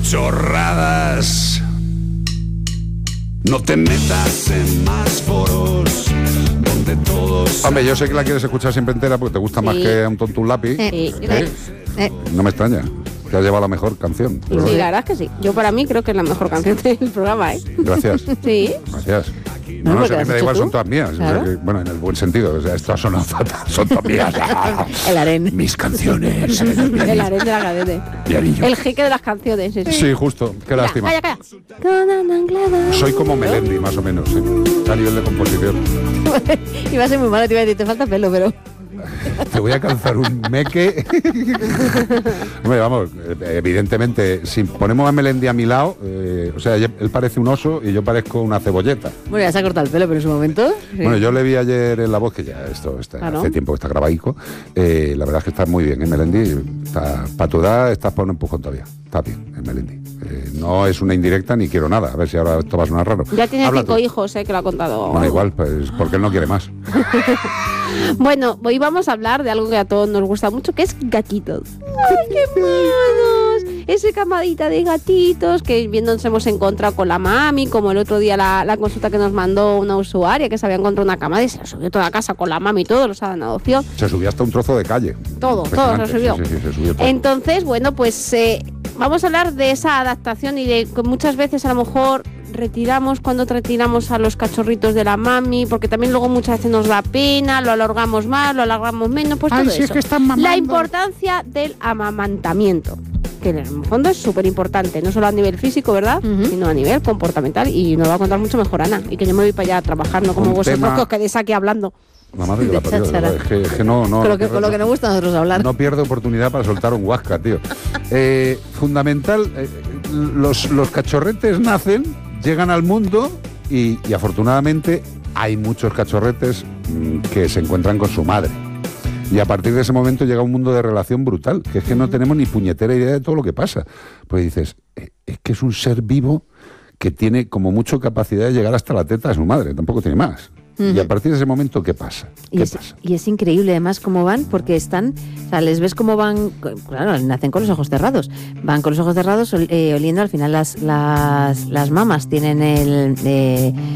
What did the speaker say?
chorradas. No te metas en más foros donde todos... Hombre, yo sé que la quieres escuchar siempre entera porque te gusta más que un tonto un lápiz. No me extraña. Te has llevado la mejor canción. Sí, la verdad es que sí. Yo para mí creo que es la mejor canción del programa, ¿eh? Gracias. Sí. Gracias. No, No, porque a mí has me da hecho igual, tú. son todas mías. Claro. O sea que, bueno, en el buen sentido. O sea, estas son todas mías. El harén. Mis canciones. El harén de la cadete. Pianillo. El jeque de las canciones. Sí, justo. Qué lástima. Calla. Con Anglada. Soy como Melendi, más o menos, a nivel de composición. Iba a ser muy malo, te iba a decir, te falta pelo, pero... Te voy a calzar un meque. Hombre, vamos, evidentemente, si ponemos a Melendi a mi lado, o sea, él parece un oso y yo parezco una cebolleta. Bueno, ya se ha cortado el pelo, pero en su momento... Sí. Bueno, yo le vi ayer en La Voz, que ya esto está, Claro. hace tiempo que está grabaico. La verdad es que está muy bien, Melendi. Para tu edad estás por un empujón todavía. Está bien, Melendi. No es una indirecta ni quiero nada. A ver si ahora esto va a sonar raro. Ya tiene Habla 5 tú. hijos, que lo ha contado. Bueno, igual, pues porque él no quiere más. Bueno, hoy vamos a hablar de algo que a todos nos gusta mucho, que es gatitos. ¡Ay, qué monos! Esa camadita de gatitos que bien nos hemos encontrado con la mami, como el otro día la consulta que nos mandó una usuaria que se había encontrado una camada y se la subió toda la casa con la mami y todo, los ha dado en adopción. Se subió hasta un trozo de calle. Todo se Impresionante. subió. Sí, se subió todo. Entonces, bueno, pues vamos a hablar de esa adaptación y de que muchas veces a lo mejor cuando retiramos a los cachorritos de la mami, porque también luego muchas veces nos da pena, lo alargamos más, lo alargamos menos, pues Ay, todo si es eso. que están mamando. La importancia del amamantamiento, que en el fondo es súper importante, no solo a nivel físico, ¿verdad? Sino a nivel comportamental, y nos va a contar mucho mejor Ana, y que yo me voy para allá a trabajar, no como Un vosotros tema- que os quedéis aquí hablando. La madre que la parió, de cháchara. verdad, es que no, Con lo que nos gusta a nosotros hablar. no pierde oportunidad para soltar un huasca, tío. Fundamental, los cachorretes nacen, llegan al mundo y afortunadamente hay muchos cachorretes que se encuentran con su madre. Y a partir de ese momento llega un mundo de relación brutal, que es que no tenemos ni puñetera idea de todo lo que pasa. Pues dices, es que es un ser vivo que tiene como mucho capacidad de llegar hasta la teta de su madre, tampoco tiene más. Y a partir de ese momento, ¿qué pasa? ¿Qué pasa? Y es increíble además cómo van, porque están, o sea, les ves cómo van, claro, nacen con los ojos cerrados, van con los ojos cerrados oliendo, al final las mamas tienen